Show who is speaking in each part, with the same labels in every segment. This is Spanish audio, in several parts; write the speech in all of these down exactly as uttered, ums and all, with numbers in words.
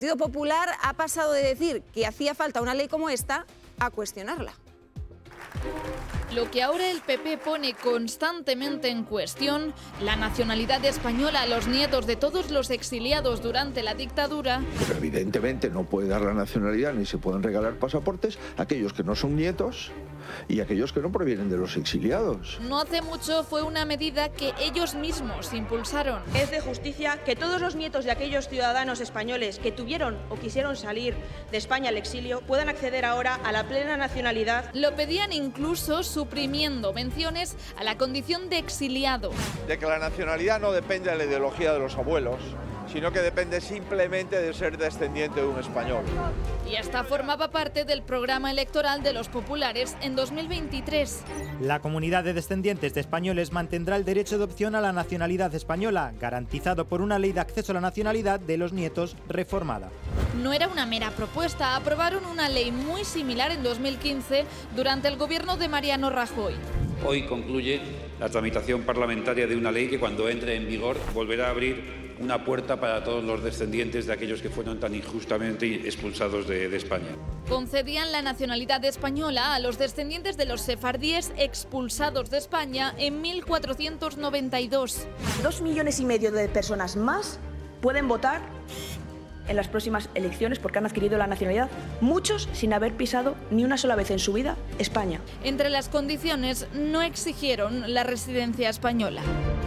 Speaker 1: Partido Popular ha pasado de decir que hacía falta una ley como esta a cuestionarla.
Speaker 2: Lo que ahora el P P pone constantemente en cuestión, la nacionalidad española a los nietos de todos los exiliados durante la dictadura.
Speaker 3: Pero evidentemente no puede dar la nacionalidad ni se pueden regalar pasaportes a aquellos que no son nietos y aquellos que no provienen de los exiliados.
Speaker 2: No hace mucho fue una medida que ellos mismos impulsaron.
Speaker 4: Es de justicia que todos los nietos de aquellos ciudadanos españoles que tuvieron o quisieron salir de España al exilio puedan acceder ahora a la plena nacionalidad.
Speaker 2: Lo pedían incluso suprimiendo menciones a la condición de exiliado.
Speaker 5: De que la nacionalidad no depende de la ideología de los abuelos, sino que depende simplemente de ser descendiente de un español.
Speaker 2: Y esta formaba parte del programa electoral de los populares en dos mil veintitrés.
Speaker 6: La comunidad de descendientes de españoles mantendrá el derecho de opción a la nacionalidad española, garantizado por una ley de acceso a la nacionalidad de los nietos reformada.
Speaker 2: No era una mera propuesta, aprobaron una ley muy similar en dos mil quince durante el gobierno de Mariano Rajoy.
Speaker 7: Hoy concluye la tramitación parlamentaria de una ley que cuando entre en vigor volverá a abrir una puerta para todos los descendientes de aquellos que fueron tan injustamente expulsados de, de España.
Speaker 2: Concedían la nacionalidad española a los descendientes de los sefardíes expulsados de España en mil cuatrocientos noventa y dos.
Speaker 4: Dos millones y medio de personas más pueden votar en las próximas elecciones porque han adquirido la nacionalidad, muchos sin haber pisado ni una sola vez en su vida España.
Speaker 2: Entre las condiciones no exigieron la residencia española.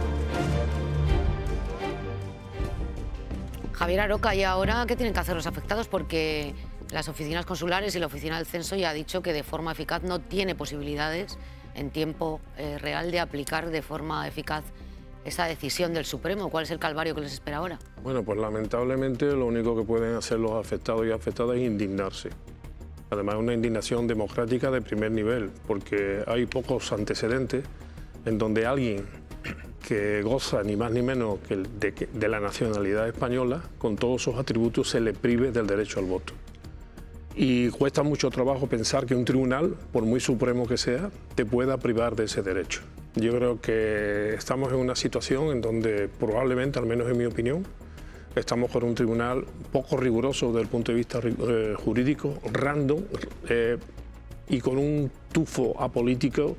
Speaker 8: Javier Aroca, ¿y ahora qué tienen que hacer los afectados? Porque las oficinas consulares y la oficina del censo ya ha dicho que de forma eficaz no tiene posibilidades en tiempo eh, real de aplicar de forma eficaz esa decisión del Supremo. ¿Cuál es el calvario que les espera ahora?
Speaker 9: Bueno, pues lamentablemente lo único que pueden hacer los afectados y afectadas es indignarse. Además, una indignación democrática de primer nivel, porque hay pocos antecedentes en donde alguien que goza ni más ni menos que de, de la nacionalidad española, con todos sus atributos, se le prive del derecho al voto. Y cuesta mucho trabajo pensar que un tribunal, por muy supremo que sea, te pueda privar de ese derecho. Yo creo que estamos en una situación en donde probablemente, al menos en mi opinión, estamos con un tribunal poco riguroso desde el punto de vista eh, jurídico, random eh, y con un tufo apolítico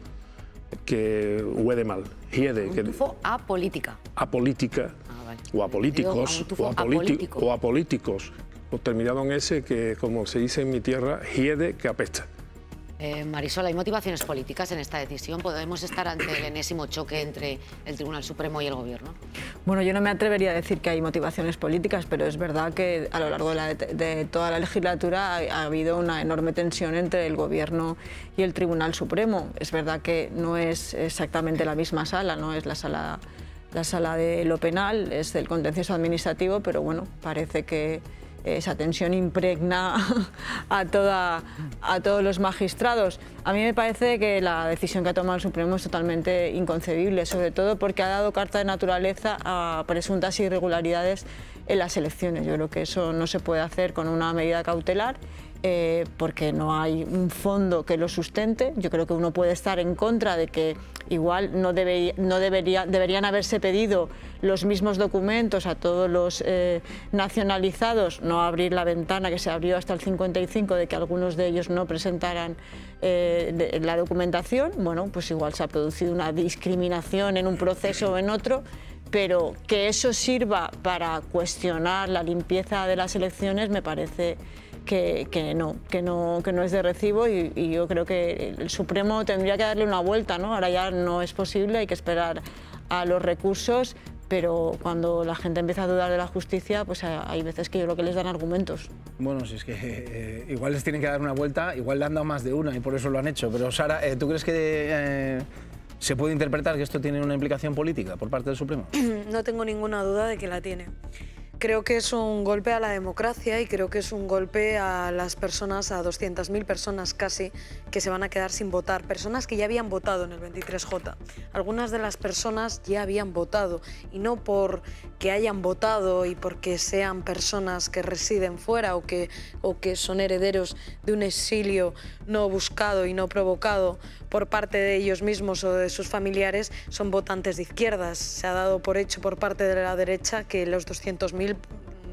Speaker 9: que huele mal, hiede.
Speaker 8: Un tufo apolítica.
Speaker 9: Apolítica, ah, vale. o apolíticos, o, apolítico. o apolíticos, o terminado en ese que, como se dice en mi tierra, hiede que apesta.
Speaker 8: Eh, Marisol, ¿hay motivaciones políticas en esta decisión? ¿Podemos estar ante el enésimo choque entre el Tribunal Supremo y el Gobierno?
Speaker 10: Bueno, yo no me atrevería a decir que hay motivaciones políticas, pero es verdad que a lo largo de, la, de toda la legislatura ha, ha habido una enorme tensión entre el Gobierno y el Tribunal Supremo. Es verdad que no es exactamente la misma sala, no es la sala, la sala de lo penal, es del contencioso administrativo, pero bueno, parece que esa tensión impregna a, toda, a todos los magistrados. A mí me parece que la decisión que ha tomado el Supremo es totalmente inconcebible, sobre todo porque ha dado carta de naturaleza a presuntas irregularidades en las elecciones. Yo creo que eso no se puede hacer con una medida cautelar, eh, porque no hay un fondo que lo sustente. Yo creo que uno puede estar en contra de que igual no, debe, no debería, deberían haberse pedido los mismos documentos a todos los eh, nacionalizados, no abrir la ventana que se abrió hasta el cincuenta y cinco de que algunos de ellos no presentaran eh, de, la documentación. Bueno, pues igual se ha producido una discriminación en un proceso o en otro, pero que eso sirva para cuestionar la limpieza de las elecciones me parece que, que, no, que, no, que no es de recibo y, y yo creo que el Supremo tendría que darle una vuelta, ¿no? Ahora ya no es posible, hay que esperar a los recursos, pero cuando la gente empieza a dudar de la justicia, pues hay veces que yo creo que les dan argumentos.
Speaker 11: Bueno, si es que eh, igual les tienen que dar una vuelta, igual le han dado más de una y por eso lo han hecho, pero Sara, eh, ¿tú crees que eh, se puede interpretar que esto tiene una implicación política por parte del Supremo?
Speaker 12: No tengo ninguna duda de que la tiene. Creo que es un golpe a la democracia y creo que es un golpe a las personas, a doscientas mil personas casi, que se van a quedar sin votar. Personas que ya habían votado en el veintitrés J. Algunas de las personas ya habían votado y no porque hayan votado y porque sean personas que residen fuera o que, o que son herederos de un exilio no buscado y no provocado por parte de ellos mismos o de sus familiares, son votantes de izquierdas. Se ha dado por hecho por parte de la derecha que los doscientos mil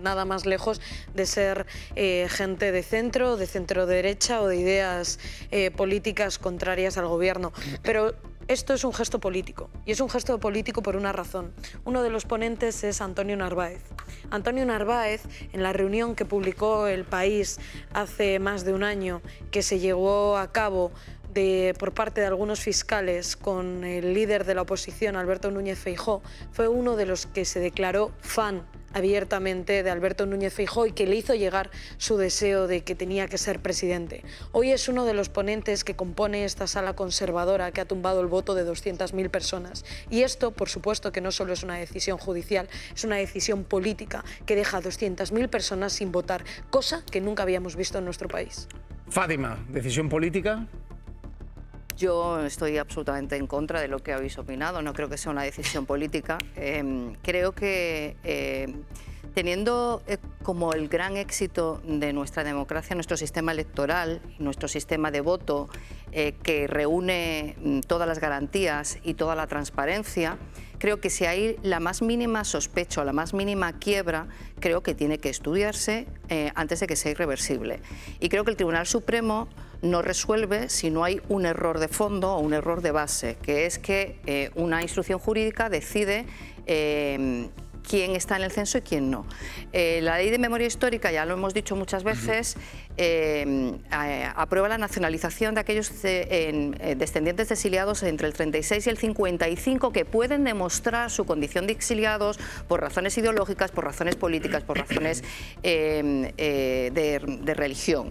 Speaker 12: nada más lejos de ser eh, gente de centro, de centro derecha o de ideas eh, políticas contrarias al gobierno. Pero esto es un gesto político, y es un gesto político por una razón. Uno de los ponentes es Antonio Narváez. Antonio Narváez, en la reunión que publicó El País hace más de un año, que se llevó a cabo de, por parte de algunos fiscales con el líder de la oposición, Alberto Núñez Feijóo, fue uno de los que se declaró fan abiertamente de Alberto Núñez Feijóo y que le hizo llegar su deseo de que tenía que ser presidente. Hoy es uno de los ponentes que compone esta sala conservadora que ha tumbado el voto de doscientas mil personas. Y esto, por supuesto, que no solo es una decisión judicial, es una decisión política que deja a doscientas mil personas sin votar, cosa que nunca habíamos visto en nuestro país.
Speaker 11: Fátima, ¿decisión política?
Speaker 13: Yo estoy absolutamente en contra de lo que habéis opinado, no creo que sea una decisión política. Eh, creo que eh, teniendo eh, como el gran éxito de nuestra democracia, nuestro sistema electoral, nuestro sistema de voto, eh, que reúne mm, todas las garantías y toda la transparencia, creo que si hay la más mínima sospecha o la más mínima quiebra, creo que tiene que estudiarse eh, antes de que sea irreversible. Y creo que el Tribunal Supremo no resuelve si no hay un error de fondo o un error de base, que es que eh, una instrucción jurídica decide eh, quién está en el censo y quién no. Eh, la ley de memoria histórica, ya lo hemos dicho muchas veces, eh, eh, aprueba la nacionalización de aquellos eh, en, eh, descendientes de exiliados entre el treinta y seis y el cincuenta y cinco que pueden demostrar su condición de exiliados por razones ideológicas, por razones políticas, por razones eh, eh, de, de religión.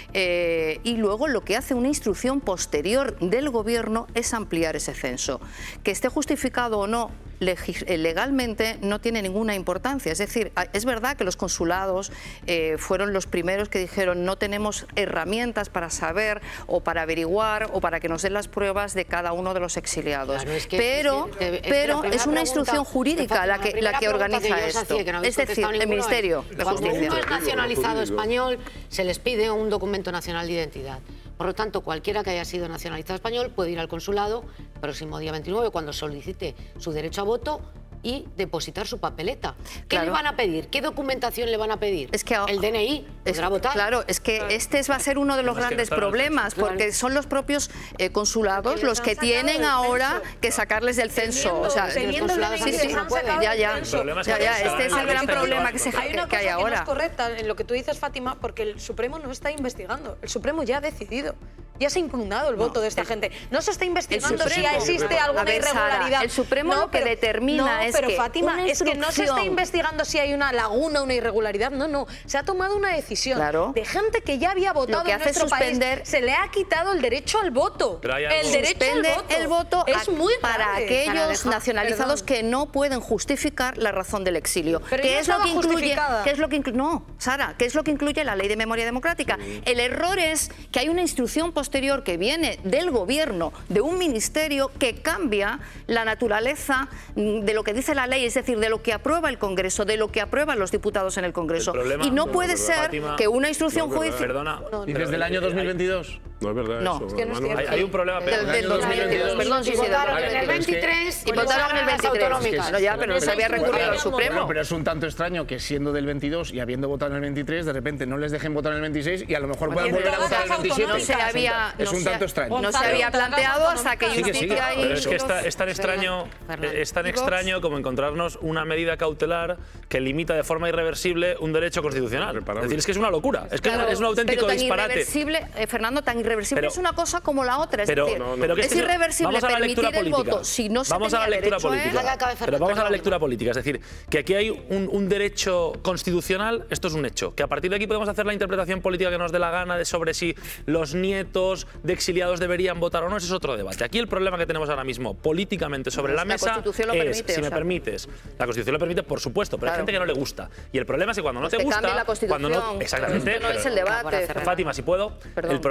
Speaker 13: Eh, y luego lo que hace una instrucción posterior del gobierno es ampliar ese censo. Que esté justificado o no legalmente no tiene ninguna importancia. Es decir, es verdad que los consulados eh, fueron los primeros que dijeron no tenemos herramientas para saber o para averiguar o para que nos den las pruebas de cada uno de los exiliados. Claro, es que, pero es, que, es, que pero es una pregunta, instrucción jurídica la que, la que organiza que esto. Hacía, que no es decir, el Ministerio de
Speaker 8: Cuando
Speaker 13: Justicia.
Speaker 8: uno es nacionalizado español, se les pide un documento nacional de identidad. Por lo tanto, cualquiera que haya sido nacionalizado español puede ir al consulado el próximo día veintinueve cuando solicite su derecho a voto y depositar su papeleta. ¿Qué claro. le van a pedir? ¿Qué documentación le van a pedir?
Speaker 13: Es que
Speaker 8: el D N I podrá votar.
Speaker 13: Claro, es que claro. este va a ser uno de los no, grandes es que no problemas, porque claro. son los propios eh, consulados los que tienen ahora censo. que sacarles del censo.
Speaker 12: Teniendo,
Speaker 13: o sea,
Speaker 12: teniendo
Speaker 13: los sí, sí, no pueden. Ya, ya. ya, ya. Este es el gran problema que, se,
Speaker 12: hay una
Speaker 13: que hay
Speaker 12: cosa
Speaker 13: ahora.
Speaker 12: Que no es correcta en lo que tú dices, Fátima, porque el Supremo no está investigando. El Supremo ya ha decidido. Ya se ha impugnado el voto no, de esta el, gente. No se está investigando Supremo, si existe alguna
Speaker 13: ver,
Speaker 12: irregularidad.
Speaker 13: Sara, el Supremo
Speaker 12: no,
Speaker 13: lo que
Speaker 12: pero,
Speaker 13: determina
Speaker 12: no,
Speaker 13: es
Speaker 12: pero
Speaker 13: que
Speaker 12: Fátima, es que no se está investigando si hay una laguna, una irregularidad. No, no. Se ha tomado una decisión
Speaker 13: claro.
Speaker 12: de gente que ya había votado
Speaker 13: lo que
Speaker 12: en
Speaker 13: hace
Speaker 12: nuestro
Speaker 13: suspender,
Speaker 12: país. Se le ha quitado el derecho al voto. El derecho al voto.
Speaker 13: el voto
Speaker 12: es muy
Speaker 13: para
Speaker 12: grave.
Speaker 13: aquellos
Speaker 12: para dejar,
Speaker 13: nacionalizados
Speaker 12: perdón.
Speaker 13: que no pueden justificar la razón del exilio.
Speaker 12: Pero
Speaker 13: ¿Qué
Speaker 12: no
Speaker 13: es lo que incluye? ¿Qué es lo que incluye? No, Sara, ¿qué es lo que incluye la Ley de Memoria Democrática? Sí. El error es que hay una instrucción posterior que viene del gobierno, de un ministerio que cambia la naturaleza de lo que dice la ley, es decir, de lo que aprueba el Congreso, de lo que aprueban los diputados en el Congreso. El problema, y no, no puede no, ser Fátima, que una instrucción
Speaker 14: no,
Speaker 13: judicial...
Speaker 14: Perdona.
Speaker 11: ¿Y desde el año dos mil veintidós?
Speaker 14: No es verdad
Speaker 13: no,
Speaker 14: eso.
Speaker 13: Es que no es
Speaker 14: hay, hay un problema.
Speaker 13: Del, del dos mil veintidós, perdón, sí, sí.
Speaker 8: Votaron en el veintitrés
Speaker 13: y votaron en el veintitrés. No, ya, pero no se había recurrido al Supremo.
Speaker 11: Bueno, pero es un tanto extraño que siendo del veintidós y habiendo votado en el veintitrés, de repente no les dejen votar en el veintiséis y a lo mejor puedan volver a votar en el veintisiete.
Speaker 13: No se había,
Speaker 11: es un tanto extraño.
Speaker 13: No se había planteado hasta que Justicia y...
Speaker 14: Pero es que está, es tan extraño, es tan extraño como encontrarnos una medida cautelar que limita de forma irreversible un derecho constitucional. Es decir, es que es una locura. Es que claro, es un auténtico
Speaker 13: pero tan
Speaker 14: disparate.
Speaker 13: Irreversible, eh, Fernando, tan irreversible
Speaker 14: pero,
Speaker 13: es una cosa como la otra. Es
Speaker 14: pero,
Speaker 13: decir,
Speaker 14: no, no. Pero que
Speaker 13: es, es irreversible permitir el voto si no se
Speaker 14: vamos a la lectura
Speaker 13: derecho,
Speaker 14: política.
Speaker 13: ¿eh?
Speaker 14: Pero vamos a la lectura política. Es decir, que aquí hay un, un derecho constitucional, esto es un hecho. Que a partir de aquí podemos hacer la interpretación política que nos dé la gana de sobre si los nietos de exiliados deberían votar o no, ese es otro debate. Aquí el problema que tenemos ahora mismo políticamente sobre la, la mesa es, permite, si me sea. permites, la Constitución lo permite, por supuesto, pero claro. hay gente que no le gusta. Y el problema es que cuando no
Speaker 13: pues
Speaker 14: te gusta,
Speaker 13: la
Speaker 14: cuando no, exactamente,
Speaker 13: no es el debate.
Speaker 14: Fátima, si puedo, Perdón. el problema es que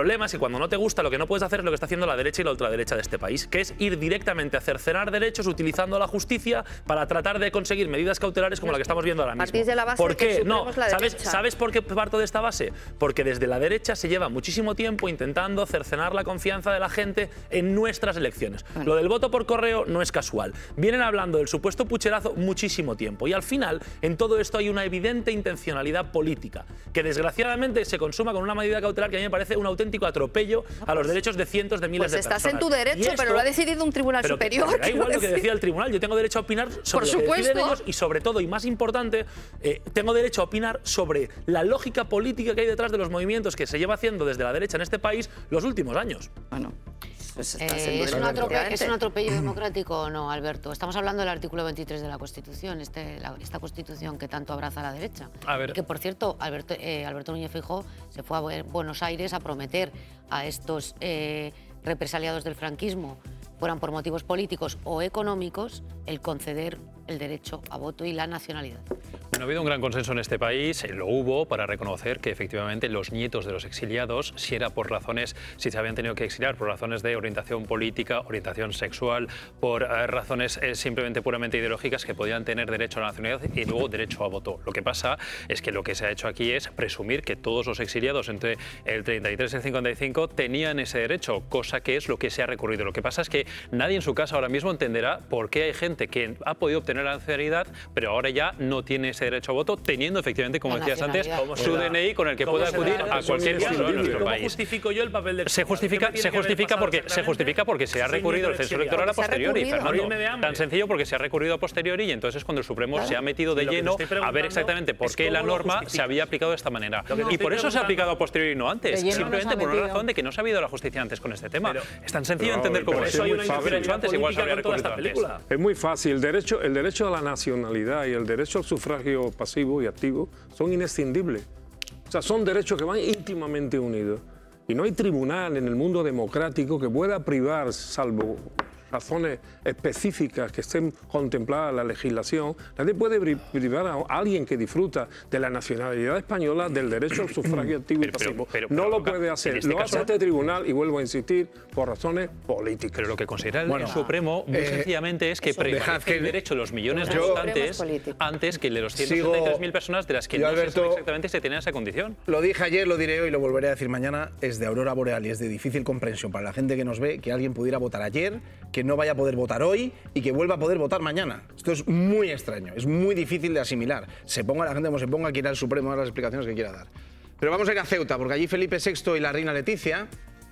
Speaker 14: cuando no te gusta, lo que no puedes hacer es lo que está haciendo la derecha y la ultraderecha de este país, que es ir directamente a cercenar derechos utilizando la justicia para tratar de conseguir medidas cautelares como la que estamos viendo ahora mismo.
Speaker 13: Partís de la base
Speaker 14: ¿Por
Speaker 13: que el
Speaker 14: qué?
Speaker 13: Supremo
Speaker 14: No,
Speaker 13: es la
Speaker 14: ¿sabes,
Speaker 13: derecha.
Speaker 14: ¿sabes por qué parto de esta base? Porque desde la derecha se lleva muchísimo tiempo intentando cercenar la confianza de la gente en nuestras elecciones.
Speaker 13: Bueno.
Speaker 14: Lo del voto por correo no es casual. Vienen hablando del supuesto pucherazo muchísimo tiempo y al final en todo esto hay una evidente intencionalidad política que desgraciadamente se consuma con una medida cautelar que a mí me parece un auténtico atropello a los derechos de cientos de miles
Speaker 13: Pues
Speaker 14: de
Speaker 13: estás
Speaker 14: personas.
Speaker 13: en tu derecho,
Speaker 14: Y esto-
Speaker 13: pero lo ha decidido un tribunal
Speaker 14: pero que-
Speaker 13: superior.
Speaker 14: pero da igual lo que
Speaker 13: quiero
Speaker 14: decía
Speaker 13: decir.
Speaker 14: el tribunal, yo tengo derecho a opinar sobre
Speaker 13: Por
Speaker 14: lo que deciden
Speaker 13: supuesto.
Speaker 14: ellos y sobre todo, y más importante, eh, tengo derecho a opinar sobre la lógica política que hay detrás de los movimientos que se lleva haciendo desde la derecha en este país los últimos años.
Speaker 13: Bueno, pues
Speaker 8: Eh, ¿es, un atrope- ¿Es un atropello democrático o no, Alberto? Estamos hablando del artículo veintitrés de la Constitución, este, la- esta Constitución que tanto abraza a la derecha.
Speaker 14: A ver.
Speaker 8: Y que, por cierto, Alberto, eh, Alberto Núñez Feijóo se fue a Bu- Buenos Aires a prometer a estos eh, represaliados del franquismo, fueran por motivos políticos o económicos, el conceder el derecho a voto y la nacionalidad.
Speaker 15: Bueno, ha habido un gran consenso en este país, eh, lo hubo, para reconocer que efectivamente los nietos de los exiliados, si era por razones, si se habían tenido que exiliar por razones de orientación política, orientación sexual, por eh, razones eh, simplemente puramente ideológicas, que podían tener derecho a la nacionalidad y luego derecho a voto. Lo que pasa es que lo que se ha hecho aquí es presumir que todos los exiliados entre el treinta y tres y el cincuenta y cinco tenían ese derecho, cosa que es lo que se ha recurrido. Lo que pasa es que nadie en su casa ahora mismo entenderá por qué hay gente que ha podido obtener la nacionalidad, pero ahora ya no tiene ese derecho a voto, teniendo efectivamente, como
Speaker 14: La
Speaker 15: decías antes,
Speaker 14: nacionalidad.
Speaker 15: su
Speaker 14: ¿Cómo
Speaker 15: D N I con el que
Speaker 14: ¿Cómo
Speaker 15: puede
Speaker 14: se
Speaker 15: acudir
Speaker 14: da?
Speaker 15: a cualquier
Speaker 14: ¿Cómo
Speaker 15: ciudadano de nuestro
Speaker 14: ¿Cómo
Speaker 15: país.
Speaker 14: justifico yo el papel del
Speaker 15: Se justifica, se justifica porque se justifica porque se ha recurrido el censo electoral a posteriori, Fernando. Tan sencillo porque se ha recurrido a posteriori y entonces cuando el Supremo
Speaker 14: Claro.
Speaker 15: se ha metido de
Speaker 14: Y lo que te
Speaker 15: lleno
Speaker 14: estoy
Speaker 15: a
Speaker 14: preguntando
Speaker 15: ver exactamente por
Speaker 14: es
Speaker 15: qué la
Speaker 14: cómo lo
Speaker 15: norma se
Speaker 14: justificas.
Speaker 15: había aplicado de esta manera.
Speaker 14: Lo que te
Speaker 15: Y
Speaker 14: estoy
Speaker 15: por eso se ha
Speaker 14: preguntando-
Speaker 15: aplicado a posteriori y no antes,
Speaker 14: De lleno
Speaker 15: simplemente
Speaker 14: nos ha
Speaker 15: por una
Speaker 14: metido.
Speaker 15: razón de que no se ha habido la justicia antes con este tema. Es tan sencillo
Speaker 9: Pero,
Speaker 15: entender como
Speaker 9: pero
Speaker 15: eso.
Speaker 9: es
Speaker 15: Hay
Speaker 9: muy
Speaker 15: una
Speaker 9: fácil.
Speaker 15: intención antes, igual se habría recurrido antes.
Speaker 9: Es muy fácil. El derecho, el derecho a la nacionalidad y el derecho al sufragio pasivo y activo son inescindibles. O sea, son derechos que van íntimamente unidos. Y no hay tribunal en el mundo democrático que pueda privar, salvo razones específicas que estén contempladas en la legislación, nadie puede pri- privar a alguien que disfruta de la nacionalidad española del derecho al sufragio activo y pasivo.
Speaker 15: pero-
Speaker 9: no
Speaker 15: pero,
Speaker 9: lo
Speaker 15: Luca,
Speaker 9: puede
Speaker 15: en
Speaker 9: hacer.
Speaker 15: este
Speaker 9: Lo
Speaker 15: caso-
Speaker 9: hace este tribunal, y vuelvo a insistir, por razones políticas.
Speaker 15: Pero lo que considera el,
Speaker 9: Bueno,
Speaker 15: el Supremo, muy
Speaker 9: eh,
Speaker 15: sencillamente, es que
Speaker 9: eso,
Speaker 15: prevalece
Speaker 9: dejad que-
Speaker 15: el derecho de los millones de
Speaker 9: Yo-
Speaker 15: votantes antes que el de los ciento setenta y tres mil personas de las que
Speaker 11: Yo,
Speaker 15: no se sabe
Speaker 11: Alberto,
Speaker 15: exactamente si tenían esa condición.
Speaker 11: Lo dije ayer, lo diré hoy, lo volveré a decir mañana. Es de aurora boreal y es de difícil comprensión para la gente que nos ve que alguien pudiera votar ayer, que no vaya a poder votar hoy y que vuelva a poder votar mañana. Esto es muy extraño, es muy difícil de asimilar. Se ponga la gente como se ponga, quiera el Supremo dar las explicaciones que quiera dar. Pero vamos a ir a Ceuta, porque allí Felipe sexto y la reina Leticia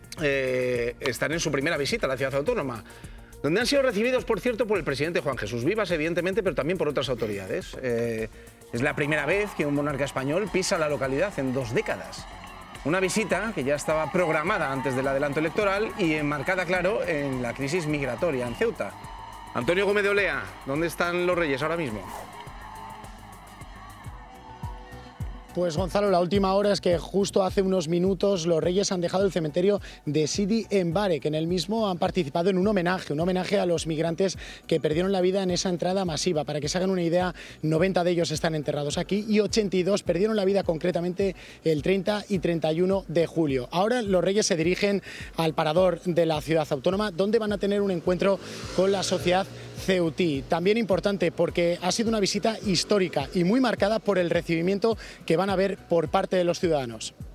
Speaker 11: eh, están en su primera visita a la ciudad autónoma, donde han sido recibidos, por cierto, por el presidente Juan Jesús Vivas, evidentemente, pero también por otras autoridades. Eh, es la primera vez que un monarca español pisa la localidad en dos décadas. Una visita que ya estaba programada antes del adelanto electoral y enmarcada, claro, en la crisis migratoria en Ceuta. Antonio Gómez de Olea, ¿dónde están los reyes ahora mismo?
Speaker 16: Pues Gonzalo, la última hora es que justo hace unos minutos los reyes han dejado el cementerio de Sidi Embare, que en el mismo han participado en un homenaje, un homenaje a los migrantes que perdieron la vida en esa entrada masiva. Para que se hagan una idea, noventa de ellos están enterrados aquí y ochenta y dos perdieron la vida concretamente el treinta y treinta y uno de julio. Ahora los reyes se dirigen al parador de la ciudad autónoma, donde van a tener un encuentro con la sociedad ceutí. También importante porque ha sido una visita histórica y muy marcada por el recibimiento que van a ver por parte de los ciudadanos.